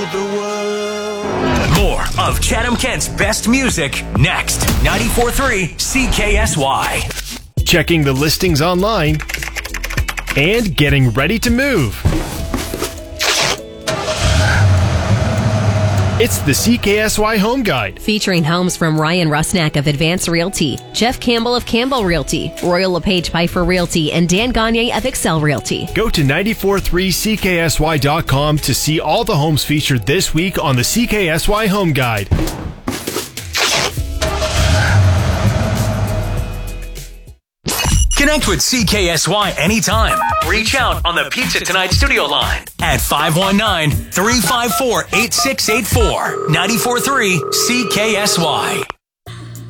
the world. More of Chatham Kent's best music next. 94.3 CKSY. Checking the listings online and getting ready to move. It's the CKSY Home Guide. Featuring homes from Ryan Rusnak of Advance Realty, Jeff Campbell of Campbell Realty, Royal LePage Pfeiffer Realty, and Dan Gagne of Excel Realty. Go to 943CKSY.com to see all the homes featured this week on the CKSY Home Guide. Connect with CKSY anytime. Reach out on the Pizza Tonight studio line at 519-354-8684. 94.3 CKSY.